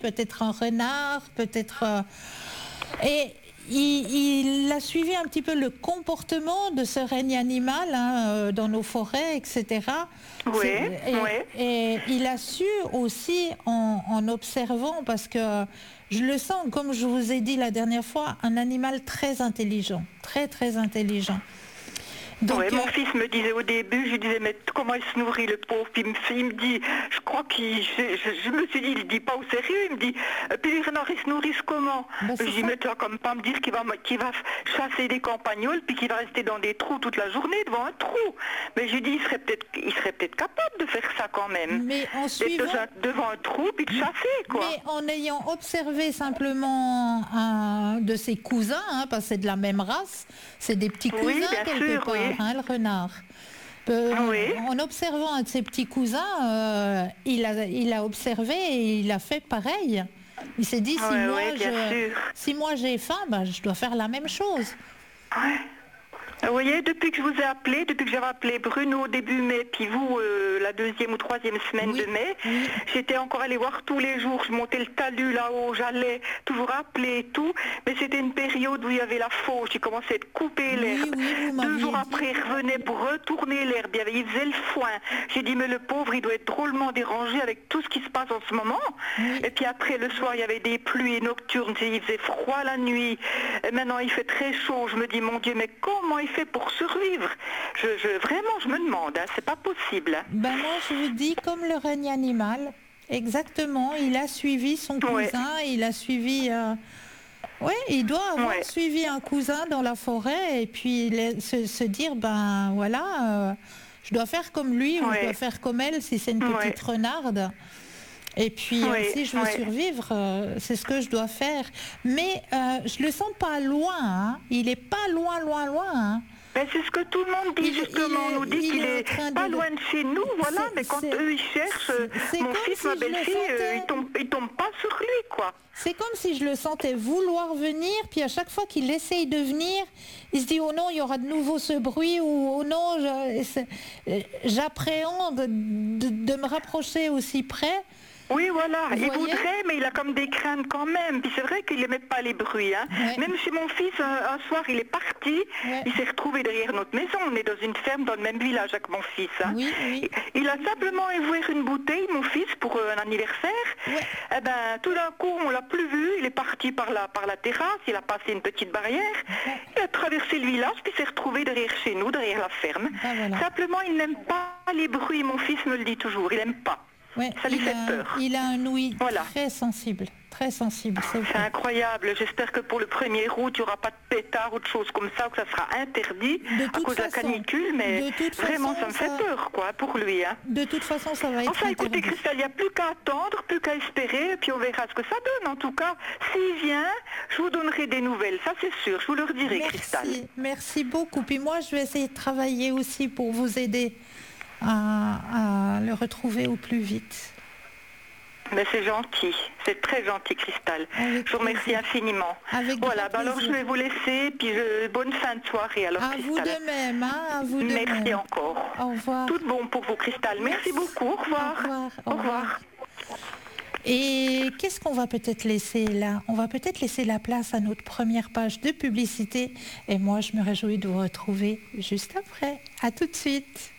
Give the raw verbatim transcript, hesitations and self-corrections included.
peut-être un renard, peut-être... Euh, et il, il a suivi un petit peu le comportement de ce règne animal hein, dans nos forêts, et cetera. Oui, et, oui. Et il a su aussi en, en observant, parce que je le sens, comme je vous ai dit la dernière fois, un animal très intelligent, très très intelligent. Donc, ouais, mon euh... fils me disait au début, je lui disais, mais comment il se nourrit le pauvre? Puis il me dit, je crois qu'il, je, je, je me suis dit, il ne dit pas au sérieux, il me dit, puis les renards ils se nourrissent comment? Ben, je dis, mais tu vas comme pas me dire qu'il va, qu'il va chasser des campagnols, puis qu'il va rester dans des trous toute la journée devant un trou. Mais je lui dis, il serait peut-être, il serait peut-être capable de faire ça quand même. Mais en suivant... devant un trou, puis de chasser, quoi. Mais en ayant observé simplement un de ses cousins, hein, parce que c'est de la même race, c'est des petits cousins oui, quelque sûr, part. Oui. Hein, le renard. Euh, oui. En observant un de ses petits cousins, euh, il, a, il a observé et il a fait pareil. Il s'est dit, si, ouais, moi, ouais, je, si moi j'ai faim, ben, je dois faire la même chose. Ouais. Vous voyez, depuis que je vous ai appelé, depuis que j'avais appelé Bruno au début mai, puis vous euh, la deuxième ou troisième semaine oui, de mai, oui. J'étais encore allée voir tous les jours, je montais le talus là-haut, j'allais toujours appeler et tout, mais c'était une période où il y avait la fauche, il commençait à couper l'herbe. Oui, oui, Deux jours après, il revenait pour retourner l'herbe, il faisait le foin. J'ai dit, mais le pauvre, il doit être drôlement dérangé avec tout ce qui se passe en ce moment. Oui. Et puis après, le soir, il y avait des pluies nocturnes, il faisait froid la nuit. Et maintenant, il fait très chaud. Je me dis, mon Dieu, mais comment il fait pour survivre? je, je, Vraiment, je me demande, hein, c'est pas possible. Ben moi, je vous dis, comme le règne animal, exactement, il a suivi son cousin, ouais. il a suivi... Euh... Oui, il doit avoir ouais. suivi un cousin dans la forêt et puis les, se, se dire, ben voilà, euh, je dois faire comme lui ou ouais. je dois faire comme elle si c'est une petite ouais. renarde. Et puis, ouais, euh, si je veux ouais. survivre, euh, c'est ce que je dois faire. Mais euh, je le sens pas loin, hein. Il est pas loin, loin, loin. Hein. Ben c'est ce que tout le monde dit, il, justement. Il est, on nous dit qu'il est, est pas de... loin de chez nous, voilà. Mais quand eux, ils cherchent, mon fils, si ma belle-fille, sentais... ils tombent, ils tombent pas sur lui, quoi. C'est comme si je le sentais vouloir venir, puis à chaque fois qu'il essaye de venir, il se dit, oh non, il y aura de nouveau ce bruit, ou oh non, j'appréhende de, de me rapprocher aussi près. Oui, voilà, vous il voyez? voudrait, mais il a comme des craintes quand même. Puis c'est vrai qu'il n'aimait pas les bruits. Hein. Ouais. Même chez mon fils, un, un soir, il est parti, ouais. il s'est retrouvé derrière notre maison. On est dans une ferme dans le même village avec mon fils. Hein. Oui, oui. Il a simplement ouvert une bouteille, mon fils, pour un anniversaire. Ouais. Eh ben, tout d'un coup, on l'a plus vu. Il est parti par la, par la terrasse, il a passé une petite barrière. Ouais. Il a traversé le village, puis s'est retrouvé derrière chez nous, derrière la ferme. Ah, voilà. Simplement, il n'aime pas les bruits. Mon fils me le dit toujours, il n'aime pas. Ouais, ça lui il fait a, peur. Il a un ouïe voilà. très sensible, très sensible. C'est, c'est incroyable. J'espère que pour le premier août, il n'y aura pas de pétard ou de choses comme ça, que ça sera interdit à cause façon, de la canicule. Mais vraiment, façon, ça me fait ça... peur, quoi, pour lui. Hein. De toute façon, ça va être Enfin, interdit. écoutez, Christelle, il n'y a plus qu'à attendre, plus qu'à espérer, et puis on verra ce que ça donne. En tout cas, s'il vient, je vous donnerai des nouvelles. Ça, c'est sûr. Je vous le redirai, merci, Christelle. Merci beaucoup. Puis moi, je vais essayer de travailler aussi pour vous aider à, à le retrouver au plus vite. Mais c'est gentil, c'est très gentil, Christelle. Avec je vous remercie plaisir. infiniment. Avec voilà, bah alors je vais vous laisser, puis je... bonne fin de soirée alors, à Christelle. Vous de même, hein, à vous de Merci même. encore. Au revoir. Tout bon pour vous, Christelle. Merci, Merci beaucoup. Au revoir. Au revoir. Au revoir. Au revoir. Et qu'est-ce qu'on va peut-être laisser là? On va peut-être laisser la place à notre première page de publicité. Et moi, je me réjouis de vous retrouver juste après. À tout de suite.